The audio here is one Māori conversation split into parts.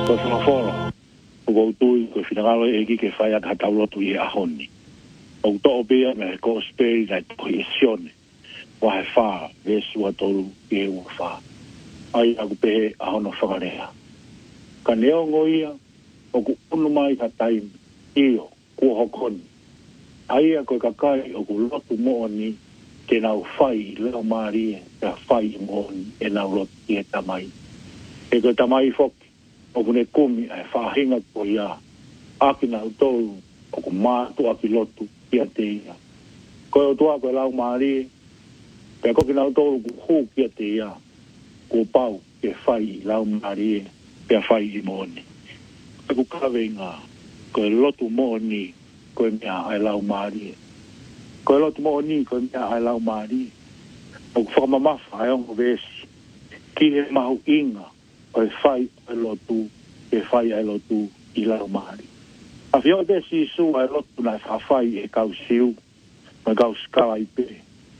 ko folo ko tu ko finalo e ki fai a taulo tu e ahoni o to be me ko speri na cohesione wa fa vesu a tolu e u fa ai a pe a hono whakarea ka neo ngoia o ku unu mai ka taimi io ku hokoni ai a koe kakai o ku lotu mooni ke nau whai leo maari ka whai mooni e nau lotu e tamai e koe tamai foki o ku ne kumi e whahinga ko ia aki nau tolu o ku mātu aki lotu ia te ia koe o tua koe lau maari pe koki nau tolu ku hū kia te ia ko pau ke whai lau maari pe whai mooni e ku kawenga koe lotu mooni koe mea ai lau maari koe lotu mooni koe mea ai lau maari o ku whakamamafa ai ongo vesi ki he mahu inga koe whai ai lotu ke whai ai lotu i lau maari a fio te si su ai lotu nai whawhai e kau siu mai kau skala i pe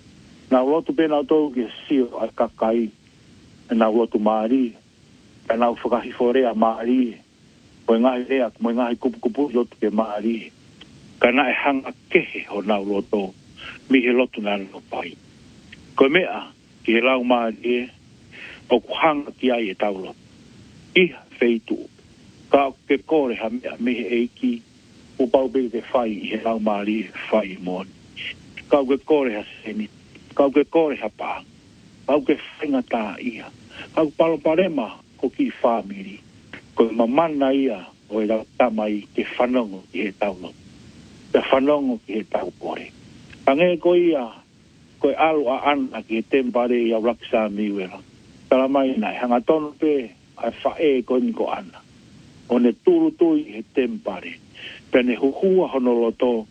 nau lotu pe nau tau ke siu ai kakai e nau lotu maari e nau whakahiforea maari mo ngahi rea mo ngahi kupu lotu ke maari kana e hanga kehe ho nau loto mi he lotu na no pai ko mea ki he lau maari o ku hanga ki ai e tau lotu iha feitu ka ke kore ha mea me he eiki o pau be te whai i he lau maari whai moni ka ke kore ha seni ka ke kore ha pā ka ke whainga tā iha ka palo parema ko ki whamiri ko mamana ia o e lau tamai ke whanongo i he tau lotu te whanongo ki he tau kore. Ange ko ia, ko e alu a ana ki he tempare i au laksa miwera. Tala mai nai, hanga tonu pe, ai whae ko ni ko ana. O ne turu tui he tempare. Pe ne huhua honoloto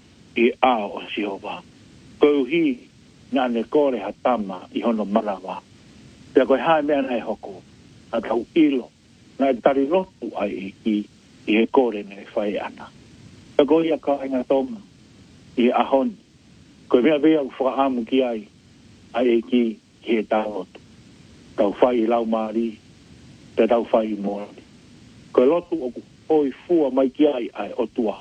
i ao o Sihova. Ko uhi, nga ne kore ha tama i hono manawa. Pea koe hae mea nai hoko, a tau ilo, nga e tari lotu ai i he kore ne whae ana. Ka koe ia ka inga tonga i ahoni. Koe mea vea u whakaamu ki ai e ki he tālotu. Tau whai i lau maari, te tau whai i mōni. Koe lotu o ku oi fua mai ki ai o tua.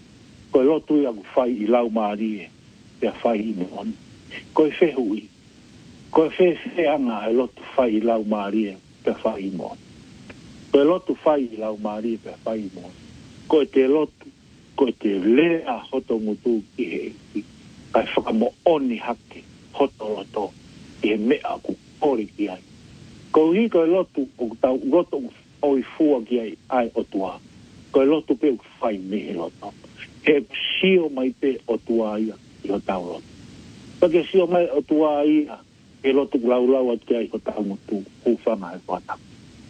Koe lotu i aku whai i lau maari te whai i mōni. Koe whehui. Koe wheanga e lotu whai i lau maari te whai i mōni. Koe lotu whai i lau maari te whai i mōni. Koe te lotu ko te lea hoto ngutu ki he eki. Kai whakamo oni hake hoto loto i he mea ku kore ki ai. Ko hi koe lotu o tau roto oi fua ki ai o tua. Koe lotu pe u whai mehe loto. He sio mai pe o tua ia i o tau loto. Pake sio mai o tua ia he lotu lau atu ki ai o tau ngutu hufanga e wata.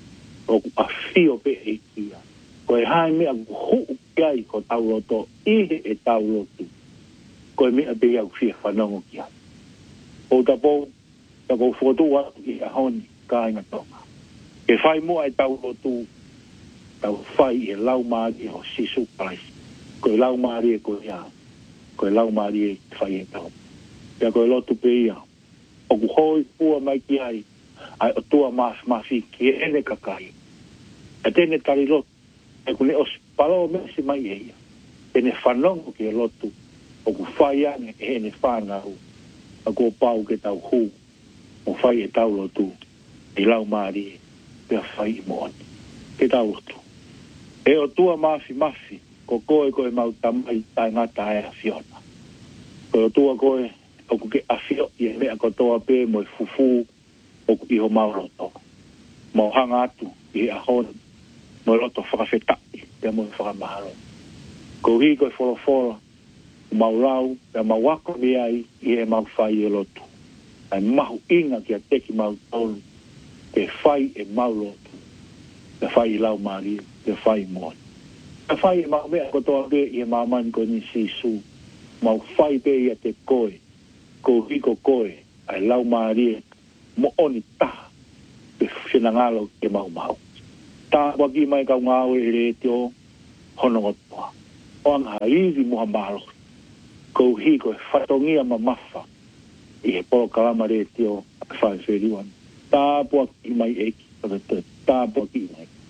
O a fio pe eki ia. Koe hae mea huu kiai ko tau loto, ihe e tau lotu. Koe mea pe iau fia whanongo ki ai. O tapou, tako whotua i ahoni ka inga tonga. Ke whai mua e tau lotu, tau whai e lau maari o sisu prais. Koe lau maari e koe ia. Koe lau maari e whai e tau. Pea koe lotu pe ia. O ku hoi pua mai ki ai, ai o tua mafi ki e ene kakai. E tene tari lotu. E kune os palo mesi mai e ia. E ne whanongo ki e lotu. O ku whai ane e ne whanau. A ko pau ke tau hu. O whai e tau lotu. I lau maari e. Pea whai i moani. Ke tau lotu. E o tua mafi. Ko koe mau tamai tai ngata e a fiona. Ko o tua koe. O ku ke a fio i e mea ko toa pe mo e fufu. O ku iho mauroto. Mau hanga atu i e ahoni. Mo loto whakawhetai, pia mo whakamaharo. Ko hi koe wholofola, maurau, pia mawako ni ai, i e mau whai e lotu. Ai mahu inga ki a teki mau tolu, te whai e mau lotu. Te whai i lau maari, te whai moani. Te whai e mau mea kotoa pe i e mau mani ko ni sisu. Mau whai pe i a te koe, ko hi ko koe, ai lau maari, mo oni taha, te whenangalo ke mau mau. Tā waki mai kau ngāwe e re teo honongo toa. O anga hivi muha malo. Kou hi koe whatongia ma mawha. I he polo kalama re teo a whai whiriwan. Tā waki mai eki. Tā waki mai.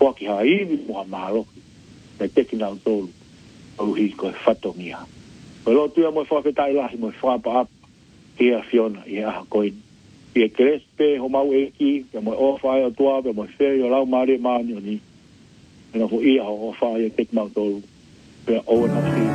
Wa ki hai ni mo malo. Te te ki na tolu. O hi ko fato nia. Ko lo tu mo fa fetai la mo fa pa ap. Ia fiona ia koin. Ia crespe ho mau e ki mo o fa o tua mo fe o lau mari ma ni. Na fo ia o fa ia tek ma tolu. Pe o na si